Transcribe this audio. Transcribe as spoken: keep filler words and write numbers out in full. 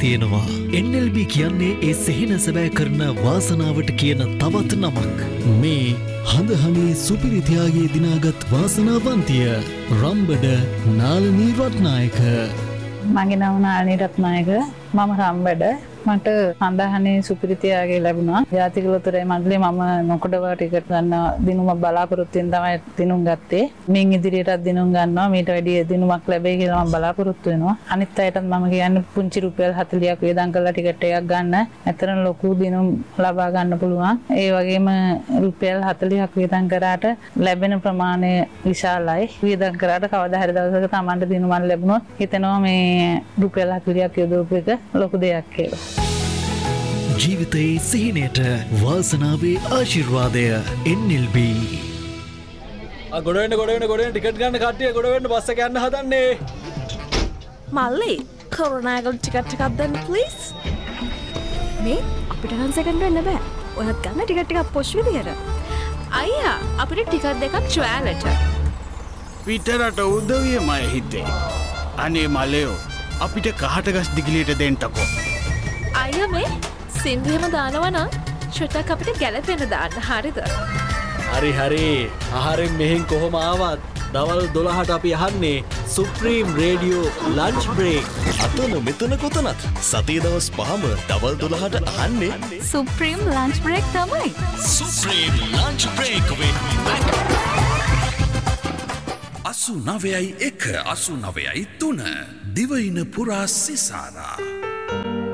තියෙනවා. එන් එල් බී කියන්නේ ඒ සිහින සැබෑ කරන වාසනාවට කියන තවත් නමක්. මේ හඳහනේ සුපිරිතියාගේ දිනාගත් වාසනාවන්තිය රම්බඩ නාලනී රත්නායක. මගේ නම නාලනී රත්නායක. මම රම්බඩ. මට හඳහනේ සුපිරිතියාගේ ලැබුණා. ජාතික ලොතරැයි මණ්ඩලයේ මම නොකඩව ටිකට් ගන්න දිනුම බලාපොරොත්තු වෙන තමයි දිනුම් ගත්තේ. මින් ඉදිරියටත් දිනුම් ගන්නවා. මීට වැඩිය දිනුමක් ලැබෙයි කියලා මම බලාපොරොත්තු වෙනවා. අනිත් අයටත් මම කියන්නේ පුංචි රුපියල් හතළියක් වේදම් කරලා ටිකට් එකක් ගන්න. ඇත්තටම ලොකු දිනුම් ලබා ගන්න පුළුවන්. ඒ වගේම රුපියල් හතළියක් වේදම් කරාට ලැබෙන ප්‍රමාණය විශාලයි. වේදම් කරාට කවදා හරි දවසක Tamanට දිනුමක් ලැබුණොත් හිතෙනවා මේ රුපියල් හතළියක් යොදවපු එක ලොකු දෙයක් කියලා. ජීවිතයේ සිහිනයට වාසනාවේ ආශිර්වාදය එන් එල් බී. ආ ගොඩ වෙන්න ගොඩ වෙන්න ගොඩ වෙන්න ටිකට් ගන්න කට්ටිය ගොඩ වෙන්න බස් එක යන්න හදන්නේ. මල්ලි කොරෝනාගල් ටිකට් එකක් දෙන්න ප්ලීස්. මේ අපිට නම් සෙකන්ඩ් වෙන්න බෑ. ඔයත් ගන්න ටිකට් එකක් පොෂ් විදියට. අයියා අපිට ටිකට් දෙකක් ට්‍රැවලට. පිටරට උදවියමයි හිතේ. අනේ මලයෝ අපිට කහටගස් දිගිලියට දෙන්නකෝ. අයියා මේ සින්දුවෙම දානවා නම් ෂොටක් අපිට ගැලපෙන්න දාන්න. හරිද? හරි හරි. ආහාරයෙන් මෙහෙන් කොහොම ආවත් දවල් දොළහට අපි අහන්නේ සුප්‍රීම් රේඩියෝ ලන්ච් බ්‍රේක්. අතන මෙතන කොතනත් සතිය දවස් පහම දවල් දොළහට අහන්නේ සුප්‍රීම් ලන්ච් බ්‍රේක් තමයි. Supreme lunch break with back. අසු නවයයි එක අසු නවයයි තුන දිවයින පුරා සිසාරා.